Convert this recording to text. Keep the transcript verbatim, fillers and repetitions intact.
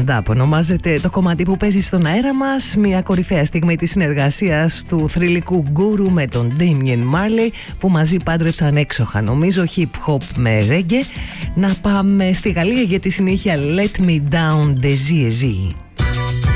Stand Up ονομάζεται το κομμάτι που παίζει στον αέρα μας. Μια κορυφαία στιγμή της συνεργασίας του θρυλικού γκούρου με τον Damian Marley, που μαζί πάντρεψαν έξοχα, νομίζω, hip hop με reggae. Να πάμε στη Γαλλία για τη συνέχεια. Let Me Down de Zizi.